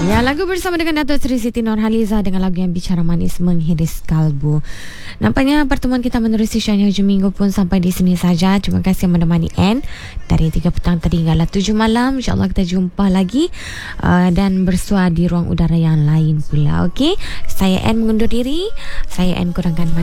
Ya, lagu bersama dengan Datuk Seri Siti Nurhaliza dengan lagu yang bicara manis menghiris kalbu. Nampaknya pertemuan kita menerusi Syahnya hujung minggu pun sampai di sini saja. Terima kasih menemani Anne dari 3 petang tadi hinggalah 7 malam. InsyaAllah kita jumpa lagi dan bersua di ruang udara yang lain pula. Okey, saya Anne mengundur diri. Saya Anne kurangkan